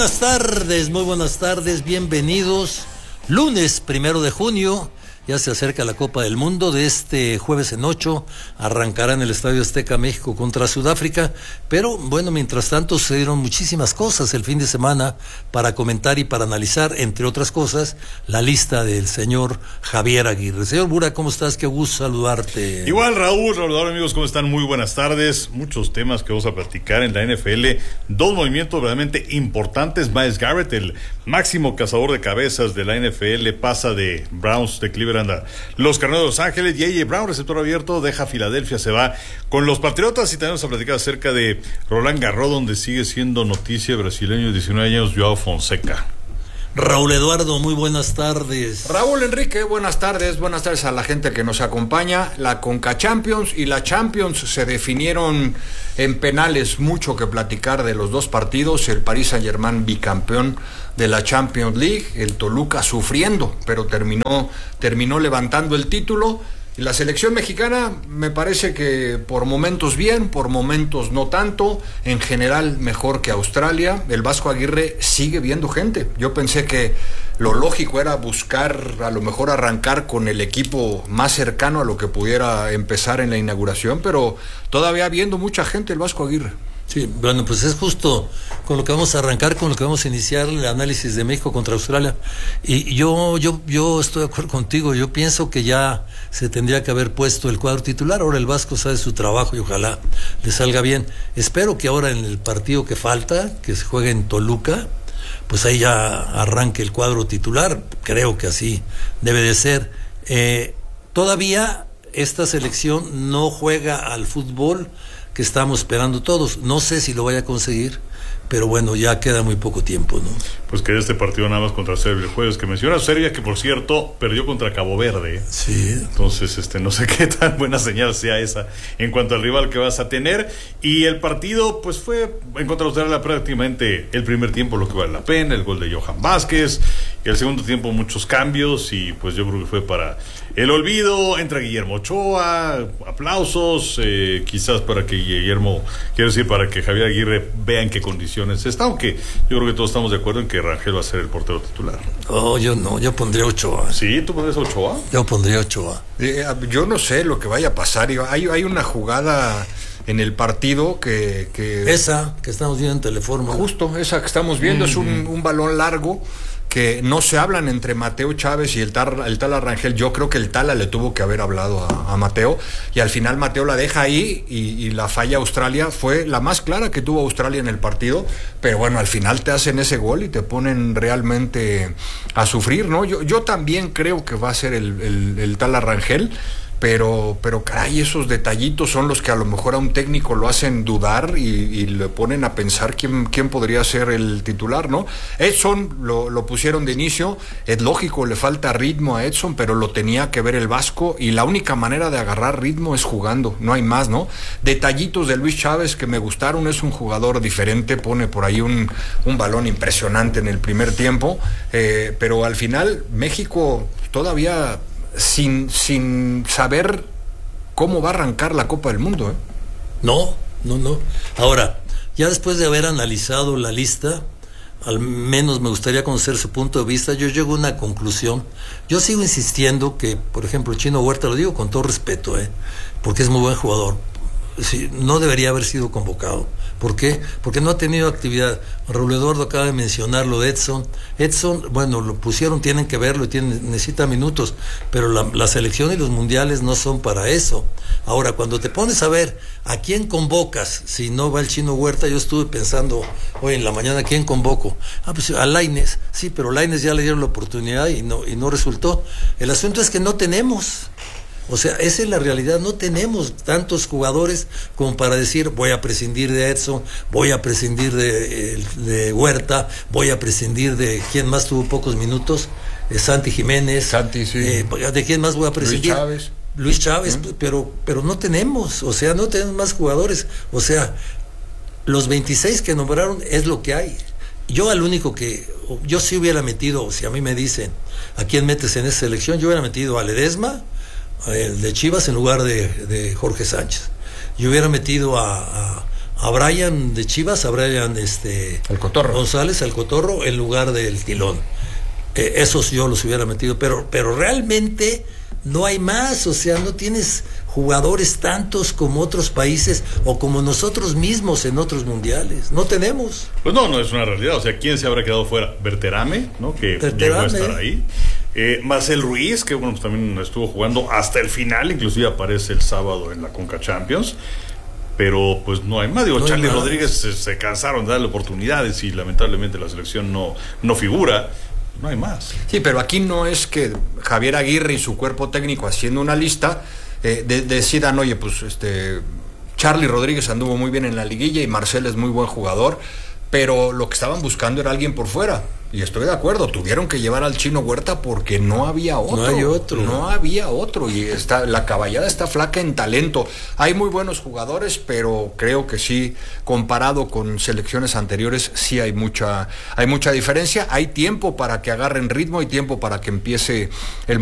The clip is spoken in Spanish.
Buenas tardes, muy buenas tardes, bienvenidos. Lunes 1 de junio, ya se acerca la Copa del Mundo. De este jueves en 8 arrancará en el Estadio Azteca México contra Sudáfrica, pero bueno, mientras tanto sucedieron muchísimas cosas el fin de semana para comentar y para analizar, entre otras cosas, la lista del señor Javier Aguirre. Señor Bura, ¿cómo estás? Qué gusto saludarte. Igual, Raúl, amigos, ¿cómo están? Muy buenas tardes. Muchos temas que vamos a platicar en la NFL. Dos movimientos realmente importantes. Myles Garrett, el máximo cazador de cabezas de la NFL, pasa de Browns de Cleveland a los Carneros de Los Ángeles, y A.J. Brown, receptor abierto, deja Filadelfia, se va con los Patriotas. Y también vamos a platicar acerca de Roland Garros, donde sigue siendo noticia brasileño de 19 años, Joao Fonseca. Raúl Eduardo, muy buenas tardes. Raúl Enrique, buenas tardes a la gente que nos acompaña. La Conca Champions y la Champions se definieron en penales, mucho que platicar de los dos partidos. El Paris Saint-Germain bicampeón de la Champions League, el Toluca sufriendo, pero terminó levantando el título. Y la selección mexicana me parece que por momentos bien, por momentos no tanto, en general mejor que Australia. El Vasco Aguirre sigue viendo gente. Yo pensé que lo lógico era buscar, a lo mejor arrancar con el equipo más cercano a lo que pudiera empezar en la inauguración, pero todavía viendo mucha gente el Vasco Aguirre. Sí, bueno, pues es justo con lo que vamos a arrancar, con lo que vamos a iniciar el análisis de México contra Australia. Y yo estoy de acuerdo contigo. Yo pienso que ya se tendría que haber puesto el cuadro titular. Ahora el Vasco sabe su trabajo y ojalá le salga bien. Espero que ahora en el partido que falta, que se juegue en Toluca, pues ahí ya arranque el cuadro titular. Creo que así debe de ser. Todavía esta selección no juega al fútbol que estamos esperando todos. No sé si lo vaya a conseguir, pero bueno, ya queda muy poco tiempo, ¿no? Pues que este partido nada más contra Serbia el jueves que mencionas. Serbia, que por cierto perdió contra Cabo Verde. Sí. Entonces, no sé qué tan buena señal sea esa en cuanto al rival que vas a tener. Y el partido, pues fue en contra de Australia prácticamente el primer tiempo lo que vale la pena, el gol de Johan Vázquez. Y el segundo tiempo muchos cambios, y pues yo creo que fue para el olvido. Entra Guillermo Ochoa, aplausos, quizás para que para que Javier Aguirre vea en qué condiciones está, aunque yo creo que todos estamos de acuerdo en que Rangel va a ser el portero titular. Oh, yo no, yo pondría Ochoa. ¿Sí? ¿Tú pondrías Ochoa? Yo pondría Ochoa. Yo no sé lo que vaya a pasar. Hay una jugada en el partido que esa que estamos viendo en Telefórmula. Justo, esa que estamos viendo es un balón largo que no se hablan entre Mateo Chávez y el Tala Rangel. Yo creo que el Tala le tuvo que haber hablado a Mateo, y al final Mateo la deja ahí, y la falla Australia fue la más clara que tuvo Australia en el partido, pero bueno, al final te hacen ese gol y te ponen realmente a sufrir, ¿no? Yo también creo que va a ser el Tala Rangel, pero caray, esos detallitos son los que a lo mejor a un técnico lo hacen dudar y le ponen a pensar quién podría ser el titular, ¿no? Edson lo pusieron de inicio, es lógico, le falta ritmo a Edson, pero lo tenía que ver el Vasco, y la única manera de agarrar ritmo es jugando, no hay más, ¿no? Detallitos de Luis Chávez que me gustaron, es un jugador diferente, pone por ahí un balón impresionante en el primer tiempo, pero al final México todavía sin saber cómo va a arrancar la Copa del Mundo, ¿eh? No. Ahora, ya después de haber analizado la lista, al menos me gustaría conocer su punto de vista. Yo llego a una conclusión. Yo sigo insistiendo que, por ejemplo, Chino Huerta, lo digo con todo respeto, porque es muy buen jugador, sí, no debería haber sido convocado. ¿Por qué? Porque no ha tenido actividad. Raúl Eduardo acaba de mencionar lo de Edson. Edson, bueno, lo pusieron, tienen que verlo, necesita minutos, pero la selección y los mundiales no son para eso. Ahora, cuando te pones a ver a quién convocas, si no va el Chino Huerta, yo estuve pensando hoy en la mañana, ¿a quién convoco? Pues a Lainez, sí, pero Lainez ya le dieron la oportunidad y no resultó. El asunto es que no tenemos. O sea, esa es la realidad, no tenemos tantos jugadores como para decir voy a prescindir de Edson, voy a prescindir de Huerta, voy a prescindir de quién más tuvo pocos minutos, Santi Jiménez, sí. ¿De quién más voy a prescindir? Luis Chávez, pero no tenemos, o sea, no tenemos más jugadores, o sea, los 26 que nombraron es lo que hay. Yo sí hubiera metido, si a mí me dicen a quién metes en esa selección, yo hubiera metido a Ledesma, el de Chivas, en lugar de Jorge Sánchez. Yo hubiera metido a a Brian de Chivas, a Brian el Cotorro González, el Cotorro, en lugar del Tilón. Esos yo los hubiera metido, pero realmente no hay más, o sea, no tienes jugadores tantos como otros países o como nosotros mismos en otros mundiales, no tenemos. Pues no es una realidad, o sea, ¿quién se habrá quedado fuera? Berterame, ¿no? Que llegó a estar ahí. Marcel Ruiz, que bueno, pues también estuvo jugando hasta el final, inclusive aparece el sábado en la Conca Champions. Pero pues no hay más. Digo, Charly Rodríguez se cansaron de darle oportunidades y lamentablemente la selección no figura. No hay más. Sí, pero aquí no es que Javier Aguirre y su cuerpo técnico haciendo una lista decidan, oye, pues Charly Rodríguez anduvo muy bien en la liguilla y Marcel es muy buen jugador, pero lo que estaban buscando era alguien por fuera. Y estoy de acuerdo, tuvieron que llevar al Chino Huerta porque no había otro. No hay otro. No había otro. Y la caballada está flaca en talento. Hay muy buenos jugadores, pero creo que sí, comparado con selecciones anteriores, sí hay mucha diferencia. Hay tiempo para que agarren ritmo, hay tiempo para que empiece el